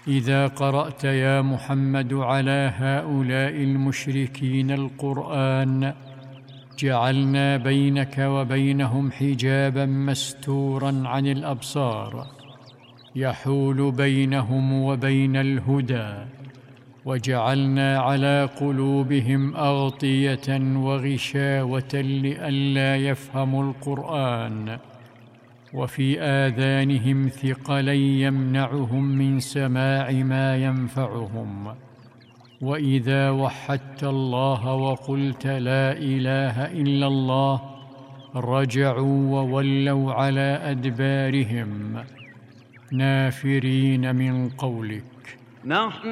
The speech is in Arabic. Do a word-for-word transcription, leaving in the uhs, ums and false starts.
إذا قرأت يا محمد على هؤلاء المشركين القرآن جعلنا بينك وبينهم حجابا مستورا عن الأبصار يحول بينهم وبين الهدى، وجعلنا على قلوبهم أغطية وغشاوة لئلا يفهموا القرآن، وفي آذانهم ثقلا يمنعهم من سماع ما ينفعهم. وإذا وحدت الله وقلت لا إله إلا الله رجعوا وولوا على أدبارهم نافرين من قولك. نحن